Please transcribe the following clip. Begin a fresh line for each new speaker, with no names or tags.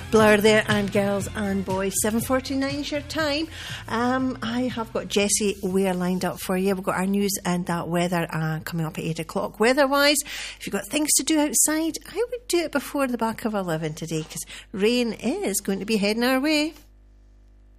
Blur there, and girls and boys. 7:49 is your time. I have got Jessie Ware lined up for you. We've got our news and that weather coming up at 8 o'clock. Weather-wise, if you've got things to do outside, I would do it before the back of 11 today, because rain is going to be heading our way.